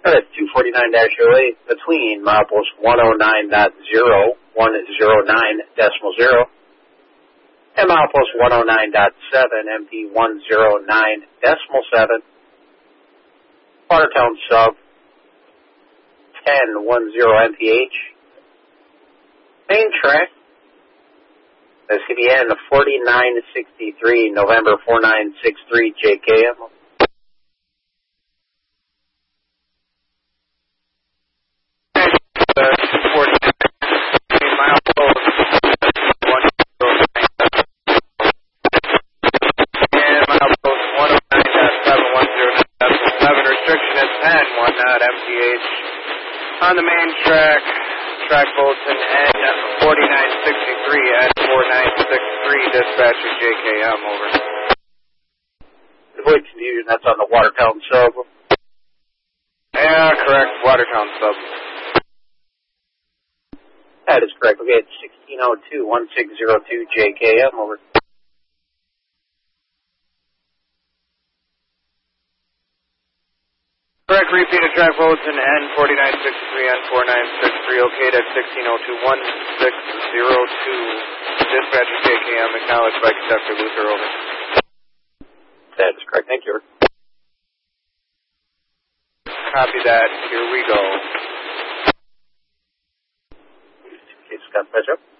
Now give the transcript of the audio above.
At 249-08 between milepost 109.0, 109.0, and milepost 109.7, MP 109.7, Watertown sub 1010 MPH, main track, SCBN 4963, November 4963 JKM. MPH on the main track, track bulletin N4963 at 4963, dispatcher JKM, over. Avoid confusion, that's on the Watertown sub. Yeah, correct, Watertown sub. That is correct. Okay, it's 1602, 1602 JKM, over. Correct, repeat of track bulletin N4963, N4963, okay, that's 1602, 1602, dispatcher JKM, acknowledged by conductor Luther, over. That is correct, thank you. Copy that, here we go. Okay, Scott, patch up.